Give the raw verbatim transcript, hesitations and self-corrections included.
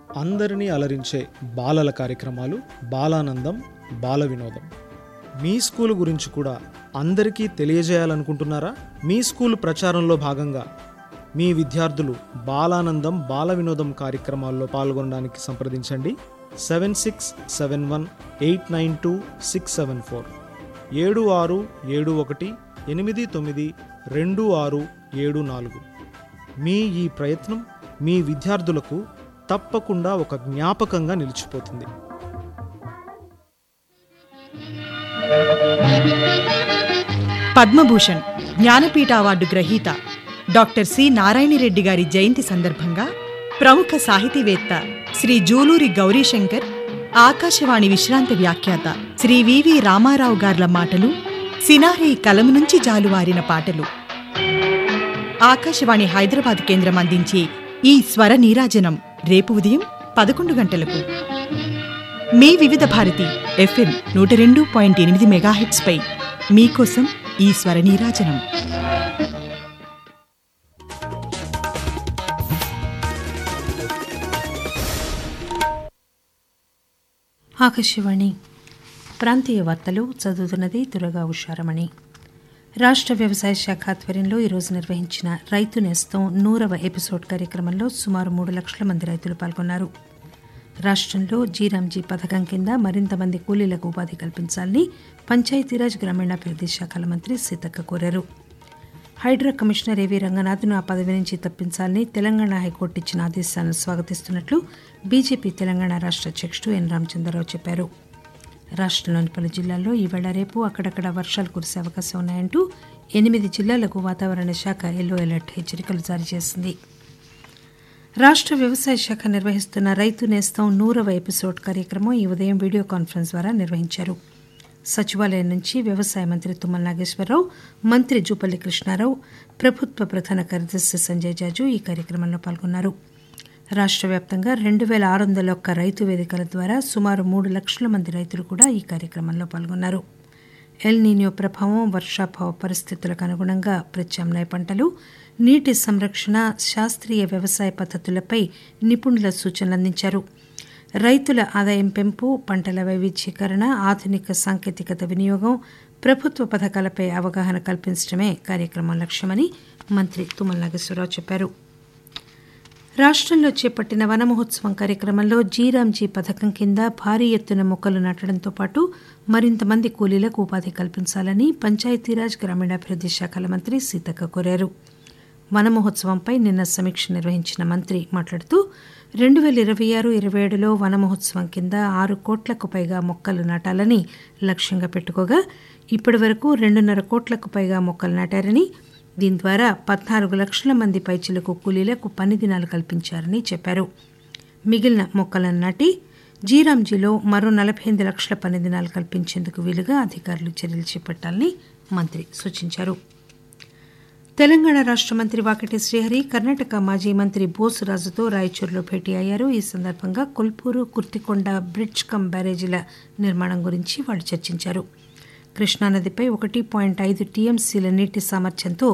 అందరినీ అలరించే బాలల కార్యక్రమాలు, బాలానందం, బాల వినోదం. మీ స్కూల్ గురించి కూడా అందరికీ తెలియజేయాలనుకుంటున్నారా? మీ స్కూల్ ప్రచారంలో భాగంగా మీ విద్యార్థులు బాలానందం, బాల వినోదం కార్యక్రమాల్లో పాల్గొనడానికి సంప్రదించండి. Seven six seven one eight nine two six seven four ఏడు ఆరు ఏడు ఒకటి ఎనిమిది తొమ్మిది రెండు ఆరు ఏడు నాలుగు. మీ ఈ ప్రయత్నం మీ విద్యార్థులకు తప్పకుండా ఒక జ్ఞాపకంగా నిలిచిపోతుంది. పద్మభూషణ్ జ్ఞానపీఠ అవార్డు గ్రహీత డాక్టర్ సి నారాయణరెడ్డి గారి జయంతి సందర్భంగా ప్రముఖ సాహితీవేత్త శ్రీ జూలూరి గౌరీశంకర్, ఆకాశవాణి విశ్రాంత వ్యాఖ్యాత శ్రీ వివి రామారావు గార్ల మాటలు, సినారి కలము నుంచి జాలువారిన పాటలు. ఆకాశవాణి హైదరాబాద్ కేంద్రం అందించే ఈ స్వర నీరాజనం రేపు ఉదయం పదకొండు గంటలకు మీ వివిధ భారతి ఎఫ్ఎం నూట రెండు పాయింట్ ఎనిమిది మెగాహెట్స్ పై మీకోసం ఈ స్వర నీరాజనం. ఆకాశవాణి ప్రాంతీయ వార్తలు చదువుతున్నది దుర్గా ఉషారమణి. రాష్ట్ర వ్యవసాయ శాఖ ఆధ్వర్యంలో ఈరోజు నిర్వహించిన రైతు నేస్తం నూరవ ఎపిసోడ్ కార్యక్రమంలో సుమారు మూడు లక్షల మంది రైతులు పాల్గొన్నారు. రాష్ట్రంలో జీరాంజీ పథకం కింద మరింత మంది కూలీలకు ఉపాధి కల్పించాలని పంచాయతీరాజ్ గ్రామీణాభివృద్ధి శాఖల మంత్రి సీతక్క కోరారు. హైడ్రా కమిషనర్ ఏవీ రంగనాథ్ను ఆ పదవి నుంచి తప్పించాలని తెలంగాణ హైకోర్టు ఇచ్చిన ఆదేశాలను స్వాగతిస్తున్నట్లు బీజేపీ తెలంగాణ రాష్ట్ర అధ్యక్షుడు ఎన్ రామచంద్రరావు చెప్పారు. రాష్ట్రంలోని పలు జిల్లాల్లో ఈవేళ రేపు అక్కడక్కడ వర్షాలు కురిసే అవకాశం ఉన్నాయంటూ ఎనిమిది జిల్లాలకు వాతావరణ శాఖ ఎల్లో అలర్ట్ హెచ్చరికలు జారీ చేసింది. రాష్ట్ర వ్యవసాయ శాఖ నిర్వహిస్తున్న రైతు నేస్తం నూరవ ఎపిసోడ్ కార్యక్రమం ఈ ఉదయం వీడియో కాన్ఫరెన్స్ ద్వారా నిర్వహించారు. సచివాలయం నుంచి వ్యవసాయ మంత్రి తుమ్మల నాగేశ్వరరావు, మంత్రి జూపల్లి కృష్ణారావు, ప్రభుత్వ ప్రధాన కార్యదర్శి సంజయ్ జాజు ఈ కార్యక్రమంలో పాల్గొన్నారు. రాష్ట్ర వ్యాప్తంగా రెండు వేల ఆరు వందల ఒక్క రైతు వేదికల ద్వారా సుమారు మూడు లక్షల మంది రైతులు కూడా ఈ కార్యక్రమంలో పాల్గొన్నారు. ఎల్ నీనియో ప్రభావం, వర్షాభావ పరిస్థితులకు అనుగుణంగా ప్రత్యామ్నాయ పంటలు, నీటి సంరక్షణ, శాస్త్రీయ వ్యవసాయ పద్ధతులపై నిపుణుల సూచనలు అందించారు. రైతుల ఆదాయం పెంపు, పంటల వైవిధ్యీకరణ, ఆధునిక సాంకేతికత వినియోగం, ప్రభుత్వ పథకాలపై అవగాహన కల్పించడమే కార్యక్రమం లక్ష్యమని మంత్రి తుమ్మల నాగేశ్వరరావు చెప్పారు. రాష్ట్రంలో చేపట్టిన వన మహోత్సవం కార్యక్రమంలో జీరాంజీ పథకం కింద భారీ ఎత్తున మొక్కలు నాటడంతో పాటు మరింత మంది కూలీలకు ఉపాధి కల్పించాలని పంచాయతీరాజ్ గ్రామీణాభివృద్ధి శాఖల మంత్రి సీతక్క కోరారు. వన మహోత్సవంపై నిన్న సమీక్ష నిర్వహించిన మంత్రి మాట్లాడుతూ రెండు వేల ఇరవై ఆరు ఇరవై ఏడులో వన మహోత్సవం కింద ఆరు కోట్లకు పైగా మొక్కలు నాటాలని లక్ష్యంగా పెట్టుకోగా ఇప్పటి వరకు రెండున్నర కోట్లకు పైగా మొక్కలు నాటారని, దీని ద్వారా పద్నాలుగు లక్షల మంది పైచిలకు కూలీలకు పని దినాలు కల్పించారని చెప్పారు. మిగిలిన మొక్కలను నాటి జీరాంజీలో మరో నలభై ఎనిమిది లక్షల పని దినాలు కల్పించేందుకు వీలుగా అధికారులు చర్యలు చేపట్టాలని మంత్రి సూచించారు. తెలంగాణ రాష్ట్ర మంత్రి వాకటి శ్రీహరి కర్ణాటక మాజీ మంత్రి బోసురాజుతో రాయచూరులో భేటీ అయ్యారు. ఈ సందర్భంగా కొల్పూరు, కుర్తికొండ బ్రిడ్జ్ కమ్ బ్యారేజీల నిర్మాణం గురించి వాళ్లు చర్చించారు. కృష్ణానదిపై ఒకటి పాయింట్ ఐదు టీఎంసీల నీటి సామర్థ్యంతో